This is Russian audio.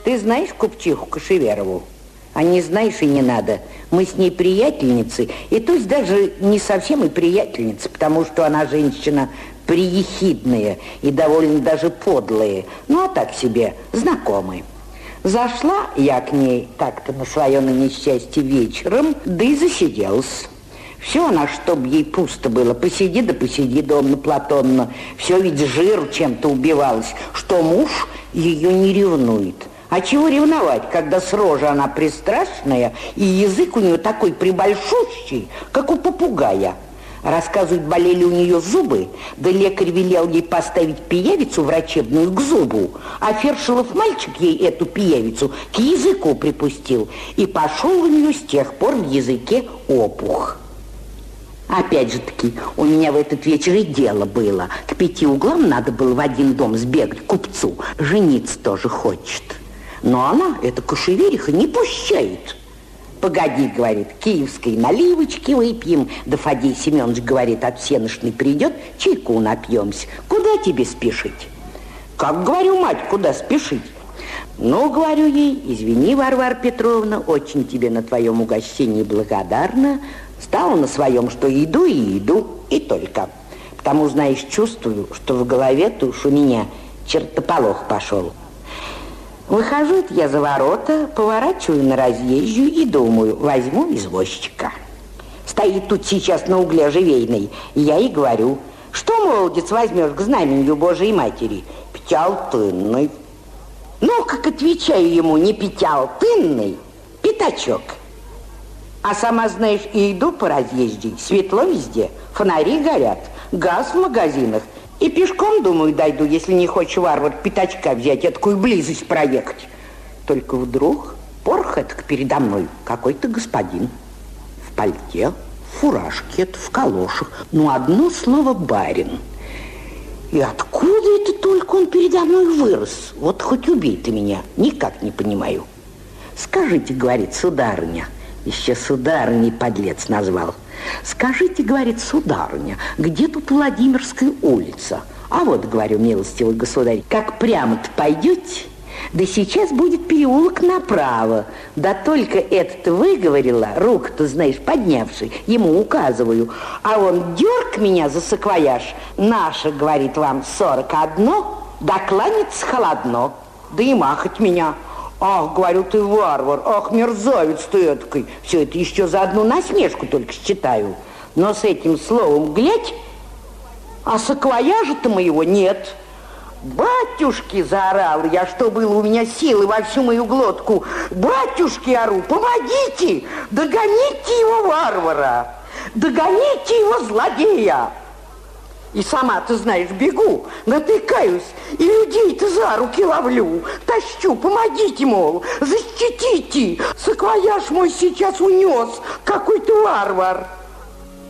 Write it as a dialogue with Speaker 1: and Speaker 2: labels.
Speaker 1: Ты знаешь купчиху Кашеверову? А не знаешь и не надо. Мы с ней приятельницы, и то есть даже не совсем и приятельницы, потому что она женщина приехидная и довольно даже подлая. Ну, а так себе, знакомые. Зашла я к ней так-то на свое на несчастье вечером, да и засиделась. Все она, чтоб ей пусто было, посиди да посиди, Донна Платонна. Все ведь жиру чем-то убивалась, что муж ее не ревнует. А чего ревновать, когда с рожи она пристрастная, и язык у нее такой прибольшущий, как у попугая. Рассказывают, болели у нее зубы, да лекарь велел ей поставить пиявицу врачебную к зубу, а Фершелов мальчик ей эту пиявицу к языку припустил, и пошел у нее с тех пор в языке опух. Опять же таки, у меня в этот вечер и дело было. К 5 углам надо было в один дом сбегать к купцу, жениться тоже хочет. Но она, эта кошевериха, не пущает. Погоди, говорит, киевской наливочки выпьем. Да Фадей Семенович, говорит, от всеношной придет, чайку напьемся. Куда тебе спешить? Как, говорю, мать, куда спешить? Ну, говорю ей, извини, Варвара Петровна, очень тебе на твоем угощении благодарна. Стала на своем, что иду и иду, и только. Потому, знаешь, чувствую, что в голове-то уж у меня чертополох пошел. Выхожу я за ворота, поворачиваю на разъезжую и думаю, возьму извозчика. Стоит тут сейчас на угле Живейной, и я ей говорю, что, молодец, возьмешь к знаменью Божией Матери? Пятиалтынный. Ну, как отвечаю ему, не пятиалтынный, пятачок. А сама, знаешь, и иду по разъезде, светло везде, фонари горят, газ в магазинах. И пешком, думаю, дойду, если не хочешь, варвар, пятачка взять, такую близость проехать. Только вдруг порох этак передо мной какой-то господин. В пальте, в фуражке, в калошах. Ну, одно слово барин. И откуда это только он передо мной вырос? Вот хоть убей ты меня, никак не понимаю. Скажите, говорит, сударыня, еще сударыней подлец назвал. Скажите, говорит, сударыня, где тут Владимирская улица? А вот, говорю, милостивый государь, как прямо-то пойдете, да сейчас будет переулок направо. Да только это-то выговорила, руку-то, знаешь, поднявший, ему указываю. А он дерг меня за саквояж. Наше, говорит, вам 41, да кланяться холодно, да и махать меня. Ах, говорю, ты варвар, ах, мерзавец ты эткой. Все это еще за одну насмешку только считаю. Но с этим словом глядь, а саквояжа-то моего нет. Батюшки, заорал я, что было у меня силы во всю мою глотку. Батюшки, ору, помогите, догоните его, варвара, догоните его, злодея. И сама, ты знаешь, бегу, натыкаюсь, и людей-то за руки ловлю, тащу, помогите, мол, защитите. Саквояж мой сейчас унес какой-то варвар.